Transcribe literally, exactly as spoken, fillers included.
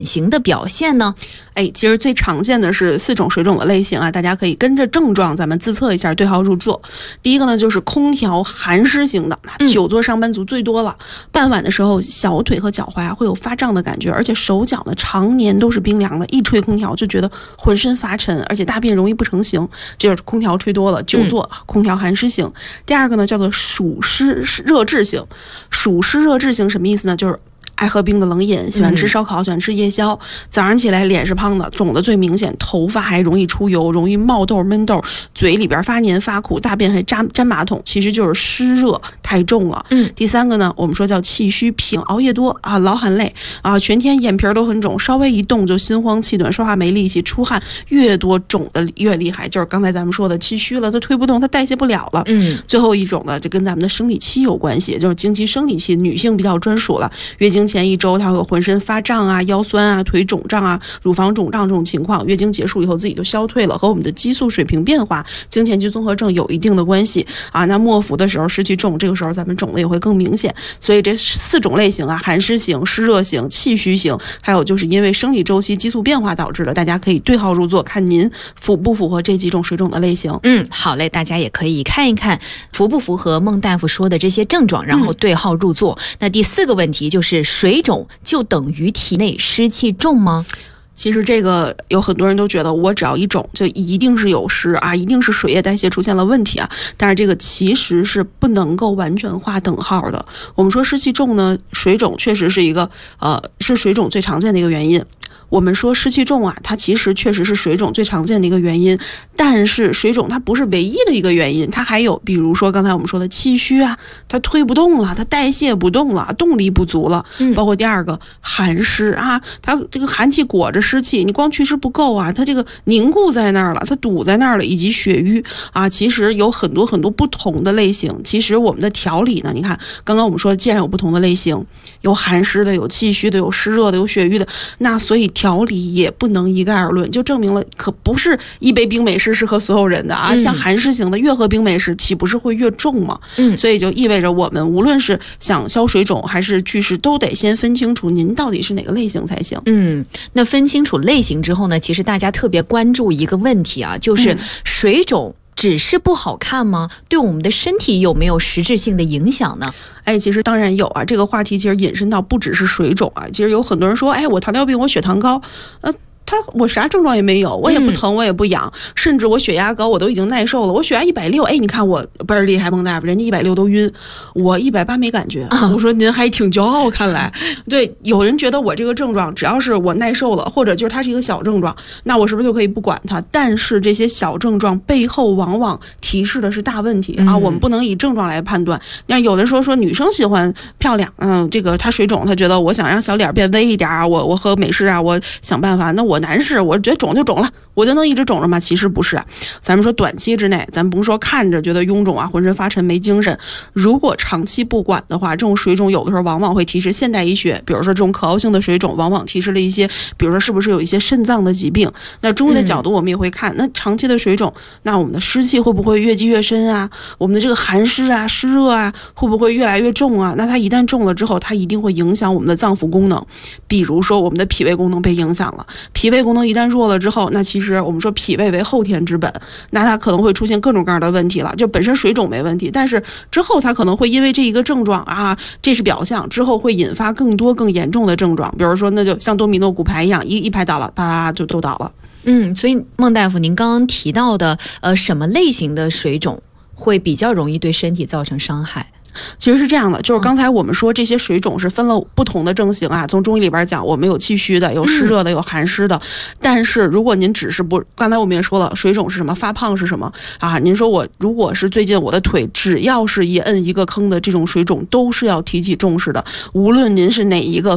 型的表现呢？ 哎，其实最常见的是四种水肿的类型啊，大家可以跟着症状咱们自测一下，对号入座。第一个呢，就是空调寒湿型的，久坐上班族最多了。傍晚的时候，小腿和脚踝啊会有发胀的感觉，而且手脚呢常年都是冰凉的，一吹空调就觉得浑身发沉，而且大便容易不成形，这就是空调吹多了，久坐空调寒湿型。第二个呢，叫做暑湿热滞型。暑湿热滞型什么意思呢？就是爱喝冰的冷饮，喜欢吃烧烤，喜欢吃夜宵，早上起来脸是胖的，肿的最明显，头发还容易出油，容易冒痘闷痘，嘴里边发黏发苦，大便还粘粘马桶，其实就是湿热太重了。嗯，第三个呢，我们说叫气虚平，熬夜多啊，老喊累啊，全天眼皮都很肿，稍微一动就心慌气短，说话没力气，出汗越多肿的越厉害，就是刚才咱们说的气虚了，它推不动，它代谢不了了。嗯，最后一种呢，就跟咱们的生理期有关系，就是经期生理期，女性比较专属了，月经前一周它会有浑身发胀啊、腰酸啊、腿肿胀啊、乳房肿胀这种情况，月经结束以后自己就消退了，和我们的激素水平变化、经前期综合症有一定的关系啊。那末伏的时候湿气重，这个时候咱们肿的也会更明显。所以这四种类型啊，寒湿型、湿热型、气虚型，还有就是因为生理周期激素变化导致的，大家可以对号入座，看您符不符合这几种水肿的类型。 嗯，好嘞，大家也可以看一看符不符合孟大夫说的这些症状，然后对号入座。嗯、那第四个问题就是水肿就等于体内湿气重吗？ 其实这个有很多人都觉得我只要一肿就一定是有湿啊，一定是水液代谢出现了问题啊，但是这个其实是不能够完全划等号的。我们说湿气重呢，水肿确实是一个呃是水肿最常见的一个原因。我们说湿气重啊，它其实确实是水肿最常见的一个原因，但是水肿它不是唯一的一个原因，它还有比如说刚才我们说的气虚啊，它推不动了，它代谢不动了，动力不足了，包括第二个寒湿啊，它这个寒气裹着湿气，你光祛湿不够啊，它这个凝固在那儿了，它堵在那儿了，以及血瘀啊，其实有很多很多不同的类型。其实我们的调理呢，你看刚刚我们说既然有不同的类型，有寒湿的，有气虚的，有湿热的，有血瘀的，那所以调理也不能一概而论，就证明了可不是一杯冰美式适合所有人的啊。嗯、像寒湿型的越喝冰美式岂不是会越重吗？嗯，所以就意味着我们无论是想消水肿还是祛湿，都得先分清楚您到底是哪个类型才行。 嗯，那分清楚类型之后呢，其实大家特别关注一个问题啊，就是水肿只是不好看吗？对我们的身体有没有实质性的影响呢？ 哎，其实当然有啊，这个话题其实引申到不只是水肿啊，其实有很多人说，哎，我糖尿病，我血糖高，呃。他我啥症状也没有，我也不疼，我也不痒，嗯、甚至我血压高，我都已经耐受了。我血压一百六，哎，你看我倍儿厉害，孟大夫，人家一百六都晕，我一百八没感觉。啊、我说您还挺骄傲，看来对。有人觉得我这个症状只要是我耐受了，或者就是它是一个小症状，那我是不是就可以不管它？但是这些小症状背后往往提示的是大问题、嗯、啊，我们不能以症状来判断。那有的说说女生喜欢漂亮，嗯，这个她水肿，她觉得我想让小脸变微一点啊，我我喝美式啊，我想办法，那我。男士，我觉得肿就肿了，我就能一直肿着吗？其实不是啊。咱们说短期之内，咱甭说看着觉得臃肿啊，浑身发沉没精神，如果长期不管的话，这种水肿有的时候往往会提示现代医学，比如说这种可熬性的水肿，往往提示了一些，比如说是不是有一些肾脏的疾病。那中医的角度我们也会看，嗯、那长期的水肿，那我们的湿气会不会越积越深啊？我们的这个寒湿啊、湿热啊，会不会越来越重啊？那它一旦重了之后，它一定会影响我们的脏腑功能，比如说我们的脾胃功能被影响了，脾胃功能一旦弱了之后，那其实我们说脾胃为后天之本，那它可能会出现各种各样的问题了。就本身水肿没问题，但是之后它可能会因为这一个症状啊，这是表象，之后会引发更多更严重的症状，比如说那就像多米诺骨牌一样，一一拍倒了，啪就都倒了。 嗯，所以孟大夫，您刚刚提到的呃什么类型的水肿会比较容易对身体造成伤害？ 其实是这样的，就是刚才我们说这些水肿是分了不同的症型啊，从中医里边讲，我们有气虚的，有湿热的，有寒湿的。但是如果您只是不，刚才我们也说了，水肿是什么，发胖是什么啊？您说我如果是最近我的腿只要是一摁一个坑的这种水肿，都是要提起重视的，无论您是哪一个